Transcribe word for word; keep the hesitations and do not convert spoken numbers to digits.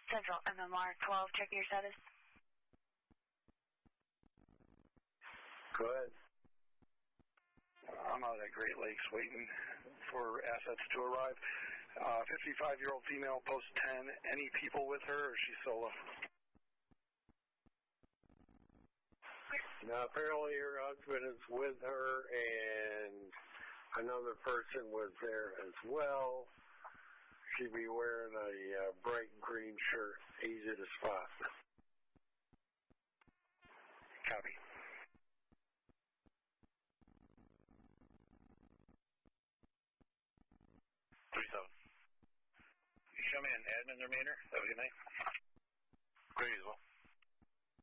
Central M M R twelve, checking your status. Go ahead. I'm out at Great Lakes waiting for assets to arrive. Uh, fifty-five-year-old female, post ten. Any people with her, or is she solo? Now, apparently her husband is with her, and another person was there as well. She'd be wearing a uh, bright green shirt, easy to spot. Copy. three seven. You show me an admin remainder? That would be nice. Great as well.